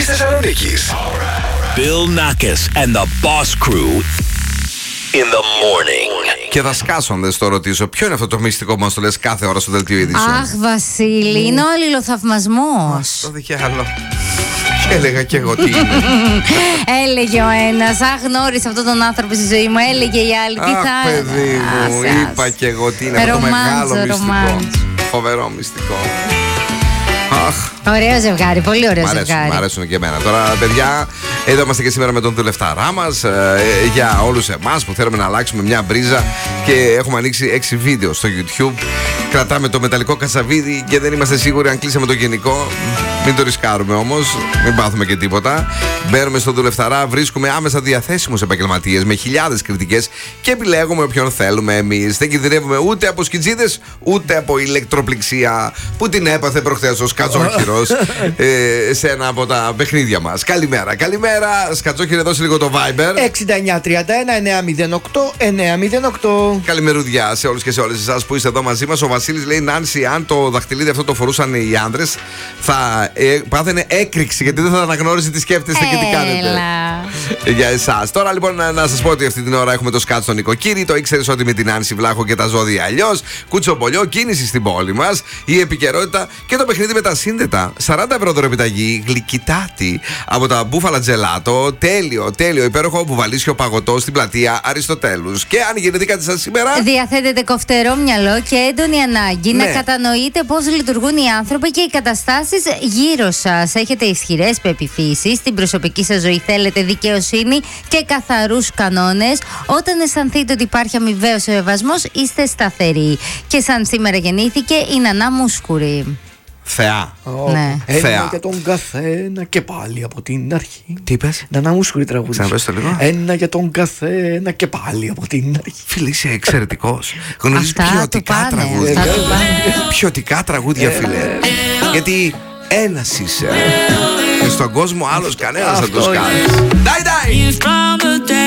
Θεσσαλονίκης. Bill Nackis and the Boss Crew in the morning. Και θα σκάσω αν δεν στο ρωτήσω. Ποιο είναι αυτό το μυστικό που μας το λες κάθε ώρα στο δελτίο ειδήσεων? Αχ, Βασίλη, είναι ο αλληλοθαυμασμός. Το δει άλλο. Και έλεγα και εγώ τι είναι. Έλεγε ο ένας, αχ, γνώρισα αυτόν τον άνθρωπο στη ζωή μου. Έλεγε η άλλη, τι θα. Αχ, παιδί μου, είπα και εγώ τι είναι αυτό το μεγάλο μυστικό. Φοβερό μυστικό. Ωραίο ζευγάρι, πολύ ωραίο ζευγάρι. Μ' αρέσουν και εμένα. Τώρα, παιδιά, εδώ είμαστε και σήμερα με τον δουλευταρά μας. Για όλους εμάς που θέλουμε να αλλάξουμε μια μπρίζα και έχουμε ανοίξει 6 βίντεο στο YouTube. Κρατάμε το μεταλλικό κασαβίδι και δεν είμαστε σίγουροι αν κλείσαμε το γενικό. Μην το ρισκάρουμε όμως, μην πάθουμε και τίποτα. Μπαίνουμε στο δουλευταρά, βρίσκουμε άμεσα διαθέσιμους επαγγελματίες με χιλιάδες κριτικές και επιλέγουμε όποιον θέλουμε εμείς. Δεν κινδυνεύουμε ούτε από σκιτζίδες ούτε από ηλεκτροπληξία που την έπαθε προχθές ο Σκατζόχυρος σε ένα από τα παιχνίδια μας. Καλημέρα, καλημέρα. Σκατζόχυρε, δώσε λίγο το Viber. 6931-908-908. Καλημερούδια σε όλους και σε όλες εσάς που είστε εδώ μαζί μας. Ο Βασίλης λέει: Νάνση, αν το δαχτυλίδι αυτό το φορούσαν οι άντρες, θα πάθαινε έκρηξη γιατί δεν θα αναγνώριζε τι σκέφτεστε και τι κάνετε. Για εσάς. Τώρα λοιπόν να σας πω ότι αυτή την ώρα έχουμε το σκάτ στον νοικοκύρη. Το ήξερες ότι με την Άνση Βλάχο και τα ζώδια αλλιώς. Κουτσομπολιό, κίνηση στην πόλη μας. Η επικαιρότητα και το παιχνίδι με τα σύνδετα. 40 ευρώ δωρεπιταγή, γλυκιτάτη από τα μπούφαλα τζελάτο. Τέλειο, τέλειο, υπέροχο μπουβαλίσιο παγωτό στην πλατεία Αριστοτέλους. Και αν γεννηθήκατε σας σήμερα, διαθέτετε κοφτερό μυαλό και έντονη ανάγκη να κατανοείτε πώς λειτουργούν οι άνθρωποι και οι καταστάσεις γύρω σας. Έχετε ισχυρές πεποιθήσεις. Στην προσωπική σας ζωή θέλετε δικαιοσύνη και καθαρούς κανόνες. Όταν αισθανθείτε ότι υπάρχει αμοιβαίος σεβασμός, είστε σταθεροί. Και σαν σήμερα γεννήθηκε η Νανά Μούσκουρη. Θεά. Ναι. Ένα για τον καθένα και πάλι από την αρχή. Τι είπες? Νανά Μούσκουρη τραγούδι. Ξαναπες το λίγο. Ένα για τον καθένα και πάλι από την αρχή. Φίλε, είσαι εξαιρετικός. Γνωρίζεις ποιοτικά τραγούδια. Ποιοτικά τραγούδια, φίλε. Γιατί ένας είσαι. Και στον κόσμο άλλος κανένας δεν το κάνει.